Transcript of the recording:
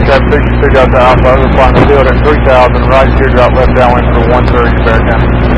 that 62 Delta Alpha, we're flying the field at 3000, right teardrop left downwind for 130 Bear County.